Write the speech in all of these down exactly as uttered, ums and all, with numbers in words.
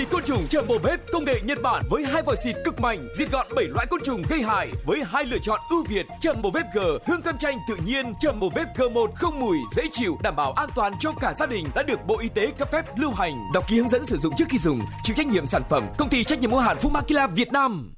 Côn trùng Jumbo Bếp công nghệ Nhật Bản với hai vòi xịt cực mạnh, diệt gọn bảy loại côn trùng gây hại với hai lựa chọn ưu việt. Jumbo Bếp G, hương cam chanh tự nhiên. Jumbo Bếp G một không mùi, dễ chịu, đảm bảo an toàn cho cả gia đình, đã được Bộ Y tế cấp phép lưu hành. Đọc ký hướng dẫn sử dụng trước khi dùng. Chịu trách nhiệm sản phẩm Công ty trách nhiệm hữu hạn Fumakila Việt Nam.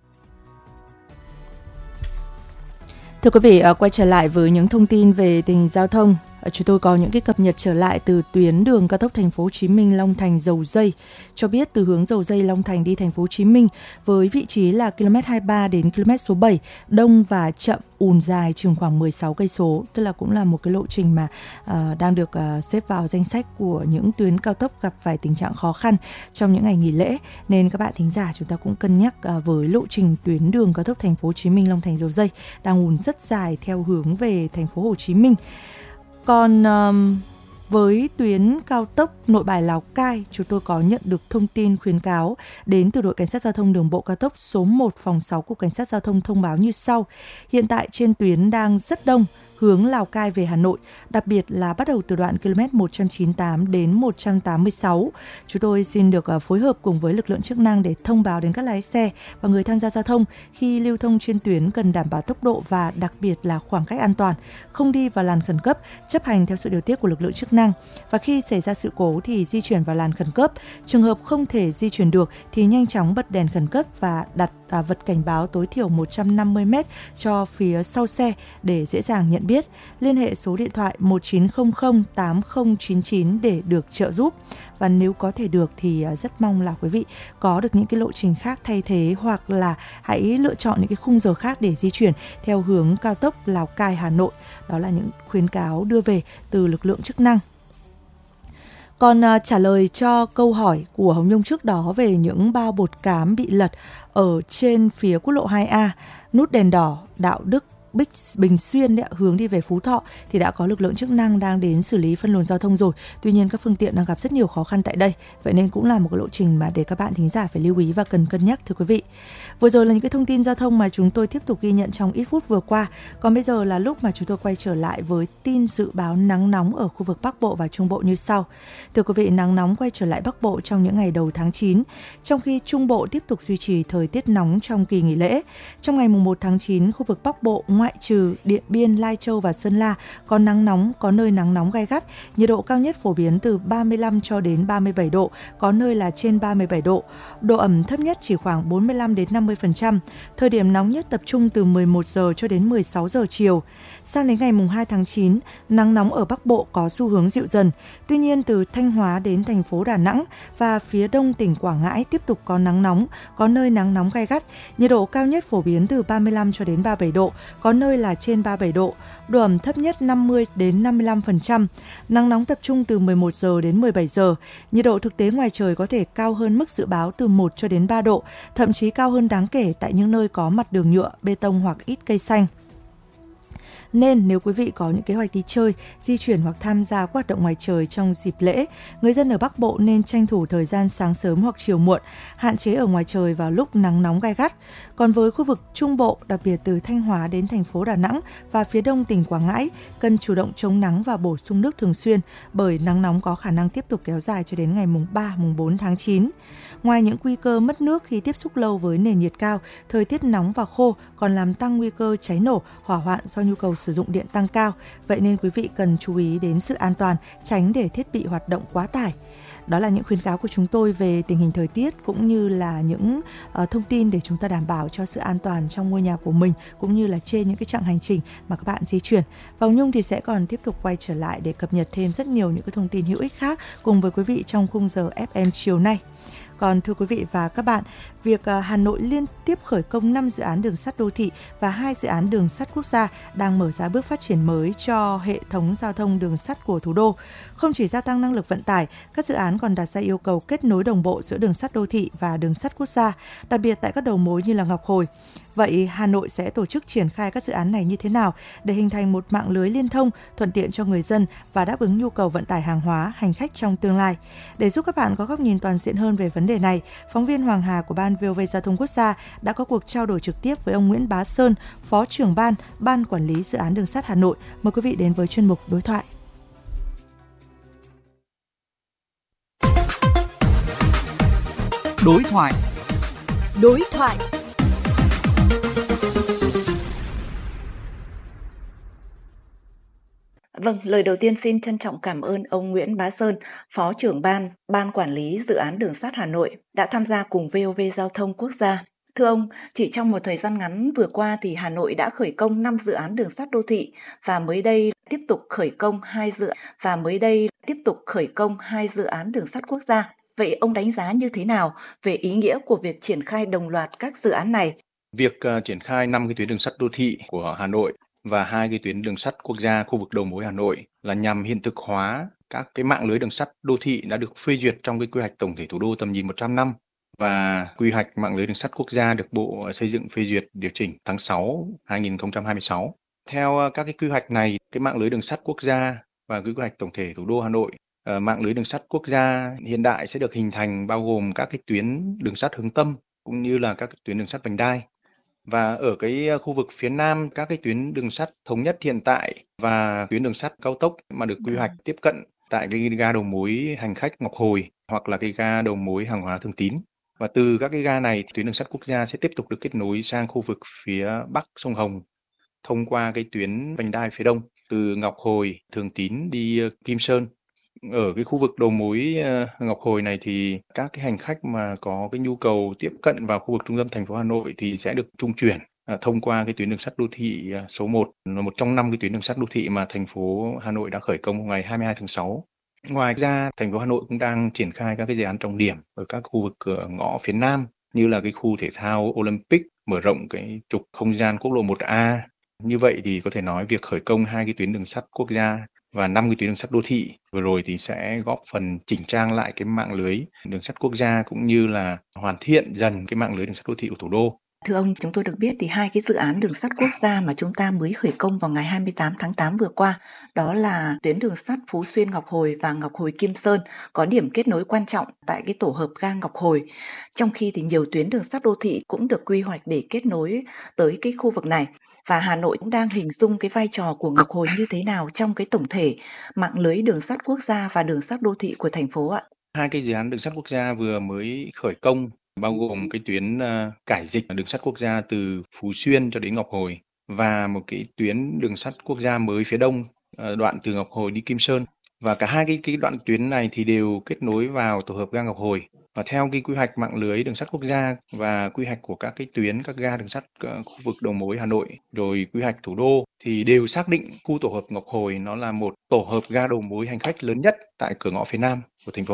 Thưa quý vị, quay trở lại với những thông tin về tình hình giao thông. Chúng tôi có những cái cập nhật trở lại từ tuyến đường cao tốc Thành phố Hồ Chí Minh Long Thành Dầu Giây, cho biết từ hướng Dầu Giây Long Thành đi Thành phố Hồ Chí Minh với vị trí là ki lô mét hai mươi ba đến ki lô mét số bảy, đông và chậm, ùn dài chừng khoảng mười sáu cây số, tức là cũng là một cái lộ trình mà uh, đang được uh, xếp vào danh sách của những tuyến cao tốc gặp phải tình trạng khó khăn trong những ngày nghỉ lễ, nên các bạn thính giả chúng ta cũng cân nhắc uh, với lộ trình tuyến đường cao tốc Thành phố Hồ Chí Minh Long Thành Dầu Giây đang ùn rất dài theo hướng về Thành phố Hồ Chí Minh. Còn um, với tuyến cao tốc Nội Bài Lào Cai, chúng tôi có nhận được thông tin khuyến cáo đến từ đội Cảnh sát Giao thông Đường bộ cao tốc số một phòng sáu của Cảnh sát Giao thông thông báo như sau. Hiện tại trên tuyến đang rất đông hướng Lào Cai về Hà Nội, đặc biệt là bắt đầu từ đoạn ki lô mét một trăm chín mươi tám đến một trăm tám mươi sáu. Chúng tôi xin được phối hợp cùng với lực lượng chức năng để thông báo đến các lái xe và người tham gia giao thông khi lưu thông trên tuyến cần đảm bảo tốc độ và đặc biệt là khoảng cách an toàn, không đi vào làn khẩn cấp, chấp hành theo sự điều tiết của lực lượng chức năng. Và khi xảy ra sự cố thì di chuyển vào làn khẩn cấp. Trường hợp không thể di chuyển được thì nhanh chóng bật đèn khẩn cấp và đặt à, vật cảnh báo tối thiểu một trăm năm mươi mét cho phía sau xe để dễ dàng nhận biết. Liên hệ số điện thoại một chín không không tám không chín chín để được trợ giúp. Và nếu có thể được thì rất mong là quý vị có được những cái lộ trình khác thay thế, hoặc là hãy lựa chọn những cái khung giờ khác để di chuyển theo hướng cao tốc Lào Cai Hà Nội. Đó là những khuyến cáo đưa về từ lực lượng chức năng. Còn uh, trả lời cho câu hỏi của Hồng Nhung trước đó về những bao bột cám bị lật ở trên phía quốc lộ hai A, nút đèn đỏ Đạo Đức Bích Bình Xuyên đấy, hướng đi về Phú Thọ thì đã có lực lượng chức năng đang đến xử lý phân luồng giao thông rồi. Tuy nhiên các phương tiện đang gặp rất nhiều khó khăn tại đây. Vậy nên cũng là một cái lộ trình mà để các bạn thính giả phải lưu ý và cần cân nhắc thưa quý vị. Vừa rồi là những cái thông tin giao thông mà chúng tôi tiếp tục ghi nhận trong ít phút vừa qua. Còn bây giờ là lúc mà chúng tôi quay trở lại với tin dự báo nắng nóng ở khu vực Bắc Bộ và Trung Bộ như sau. Thưa quý vị, nắng nóng quay trở lại Bắc Bộ trong những ngày đầu tháng chín, trong khi Trung Bộ tiếp tục duy trì thời tiết nóng trong kỳ nghỉ lễ. Trong ngày mùng một tháng chín, khu vực Bắc Bộ ngoại trừ Điện Biên, Lai Châu và Sơn La có nắng nóng, có nơi nắng nóng gay gắt, nhiệt độ cao nhất phổ biến từ ba mươi lăm cho đến ba mươi bảy độ, có nơi là trên ba mươi bảy độ. Độ ẩm thấp nhất chỉ khoảng bốn mươi lăm đến năm mươi phần trăm. Thời điểm nóng nhất tập trung từ mười một giờ cho đến mười sáu giờ chiều. Sang đến ngày mùng hai tháng chín, nắng nóng ở Bắc Bộ có xu hướng dịu dần. Tuy nhiên từ Thanh Hóa đến thành phố Đà Nẵng và phía đông tỉnh Quảng Ngãi tiếp tục có nắng nóng, có nơi nắng nóng gay gắt, nhiệt độ cao nhất phổ biến từ ba mươi lăm cho đến ba mươi bảy độ, có nơi là trên ba mươi bảy độ, độ ẩm thấp nhất năm mươi đến năm mươi lăm phần trăm. Nắng nóng tập trung từ mười một giờ đến mười bảy giờ. Nhiệt độ thực tế ngoài trời có thể cao hơn mức dự báo từ một cho đến ba độ, thậm chí cao hơn đáng kể tại những nơi có mặt đường nhựa, bê tông hoặc ít cây xanh. Nên nếu quý vị có những kế hoạch đi chơi, di chuyển hoặc tham gia các hoạt động ngoài trời trong dịp lễ, người dân ở Bắc Bộ nên tranh thủ thời gian sáng sớm hoặc chiều muộn, hạn chế ở ngoài trời vào lúc nắng nóng gay gắt. Còn với khu vực Trung Bộ, đặc biệt từ Thanh Hóa đến thành phố Đà Nẵng và phía đông tỉnh Quảng Ngãi, cần chủ động chống nắng và bổ sung nước thường xuyên, bởi nắng nóng có khả năng tiếp tục kéo dài cho đến ngày mùng ba, mùng bốn tháng chín. Ngoài những nguy cơ mất nước khi tiếp xúc lâu với nền nhiệt cao, thời tiết nóng và khô còn làm tăng nguy cơ cháy nổ, hỏa hoạn do nhu cầu sử dụng điện tăng cao. Vậy nên quý vị cần chú ý đến sự an toàn, tránh để thiết bị hoạt động quá tải. Đó là những khuyến cáo của chúng tôi về tình hình thời tiết cũng như là những uh, thông tin để chúng ta đảm bảo cho sự an toàn trong ngôi nhà của mình cũng như là trên những cái chặng hành trình mà các bạn di chuyển. Và Hồng Nhung thì sẽ còn tiếp tục quay trở lại để cập nhật thêm rất nhiều những cái thông tin hữu ích khác cùng với quý vị trong khung giờ ép em chiều nay. Còn thưa quý vị và các bạn, việc Hà Nội liên tiếp khởi công năm dự án đường sắt đô thị và hai dự án đường sắt quốc gia đang mở ra bước phát triển mới cho hệ thống giao thông đường sắt của thủ đô. Không chỉ gia tăng năng lực vận tải, các dự án còn đặt ra yêu cầu kết nối đồng bộ giữa đường sắt đô thị và đường sắt quốc gia, đặc biệt tại các đầu mối như là Ngọc Hồi. Vậy Hà Nội sẽ tổ chức triển khai các dự án này như thế nào để hình thành một mạng lưới liên thông thuận tiện cho người dân và đáp ứng nhu cầu vận tải hàng hóa, hành khách trong tương lai? Để giúp các bạn có góc nhìn toàn diện hơn về vấn đề này, phóng viên Hoàng Hà của Ban vê o vê Giao thông Quốc gia đã có cuộc trao đổi trực tiếp với ông Nguyễn Bá Sơn, Phó trưởng Ban, Ban Quản lý Dự án Đường sắt Hà Nội. Mời quý vị đến với chuyên mục đối thoại. Đối thoại. Đối thoại. Vâng, lời đầu tiên xin trân trọng cảm ơn ông Nguyễn Bá Sơn, Phó trưởng ban, Ban Quản lý Dự án Đường sắt Hà Nội đã tham gia cùng vê o vê Giao thông Quốc gia. Thưa ông, chỉ trong một thời gian ngắn vừa qua thì Hà Nội đã khởi công năm dự án đường sắt đô thị và mới đây tiếp tục khởi công hai dự và mới đây tiếp tục khởi công hai dự án đường sắt quốc gia. Vậy ông đánh giá như thế nào về ý nghĩa của việc triển khai đồng loạt các dự án này? Việc uh, triển khai năm cái tuyến đường sắt đô thị của Hà Nội và hai cái tuyến đường sắt quốc gia khu vực đầu mối Hà Nội là nhằm hiện thực hóa các cái mạng lưới đường sắt đô thị đã được phê duyệt trong cái quy hoạch tổng thể thủ đô tầm nhìn một trăm năm và quy hoạch mạng lưới đường sắt quốc gia được Bộ Xây dựng phê duyệt điều chỉnh tháng sáu năm hai nghìn không trăm hai mươi sáu. Theo các cái quy hoạch này, cái mạng lưới đường sắt quốc gia và quy hoạch tổng thể thủ đô Hà Nội, uh, mạng lưới đường sắt quốc gia hiện đại sẽ được hình thành bao gồm các cái tuyến đường sắt hướng tâm cũng như là các cái tuyến đường sắt vành đai. Và ở cái khu vực phía Nam, các cái tuyến đường sắt thống nhất hiện tại và tuyến đường sắt cao tốc mà được quy hoạch tiếp cận tại cái ga đầu mối hành khách Ngọc Hồi hoặc là cái ga đầu mối hàng hóa Thường Tín. Và từ các cái ga này, tuyến đường sắt quốc gia sẽ tiếp tục được kết nối sang khu vực phía Bắc sông Hồng thông qua cái tuyến vành đai phía Đông từ Ngọc Hồi, Thường Tín đi Kim Sơn. Ở cái khu vực đầu mối Ngọc Hồi này thì các cái hành khách mà có cái nhu cầu tiếp cận vào khu vực trung tâm thành phố Hà Nội thì sẽ được trung chuyển à, thông qua cái tuyến đường sắt đô thị số một, là một trong năm cái tuyến đường sắt đô thị mà thành phố Hà Nội đã khởi công vào ngày hai mươi hai tháng sáu. Ngoài ra, thành phố Hà Nội cũng đang triển khai các cái dự án trọng điểm ở các khu vực cửa ngõ phía Nam như là cái khu thể thao Olympic, mở rộng cái trục không gian quốc lộ một A. Như vậy thì có thể nói việc khởi công hai cái tuyến đường sắt quốc gia và năm cái tuyến đường sắt đô thị vừa rồi thì sẽ góp phần chỉnh trang lại cái mạng lưới đường sắt quốc gia cũng như là hoàn thiện dần cái mạng lưới đường sắt đô thị của thủ đô. Thưa ông, chúng tôi được biết thì hai cái dự án đường sắt quốc gia mà chúng ta mới khởi công vào ngày hai mươi tám tháng tám vừa qua, đó là tuyến đường sắt Phú Xuyên Ngọc Hồi và Ngọc Hồi Kim Sơn, có điểm kết nối quan trọng tại cái tổ hợp ga Ngọc Hồi. Trong khi thì nhiều tuyến đường sắt đô thị cũng được quy hoạch để kết nối tới cái khu vực này. Và Hà Nội cũng đang hình dung cái vai trò của Ngọc Hồi như thế nào trong cái tổng thể mạng lưới đường sắt quốc gia và đường sắt đô thị của thành phố ạ? Hai cái dự án đường sắt quốc gia vừa mới khởi công bao gồm cái tuyến uh, cải dịch đường sắt quốc gia từ Phú Xuyên cho đến Ngọc Hồi và một cái tuyến đường sắt quốc gia mới phía đông uh, đoạn từ Ngọc Hồi đi Kim Sơn. Và cả hai cái, cái đoạn tuyến này thì đều kết nối vào tổ hợp ga Ngọc Hồi. Và theo cái quy hoạch mạng lưới đường sắt quốc gia và quy hoạch của các cái tuyến, các ga đường sắt uh, khu vực đầu mối Hà Nội, rồi quy hoạch thủ đô thì đều xác định khu tổ hợp Ngọc Hồi nó là một tổ hợp ga đầu mối hành khách lớn nhất tại cửa ngõ phía Nam của thành phố.